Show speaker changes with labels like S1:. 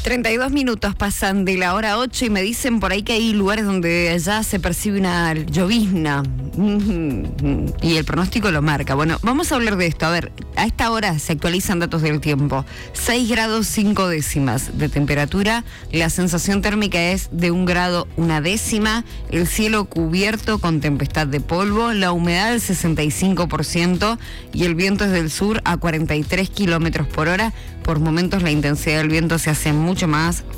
S1: 32 minutos pasan de la hora 8 y me dicen por ahí que hay lugares donde ya se percibe una llovizna y el pronóstico lo marca. Bueno, vamos a hablar de esto. A ver, a esta hora se actualizan datos del tiempo. 6 grados 5 décimas de temperatura, la sensación térmica es de 1 grado 1 décima, el cielo cubierto con tempestad de polvo, la humedad del 65% y el viento es del sur a 43 kilómetros por hora. Por momentos la intensidad del viento se hace mucho más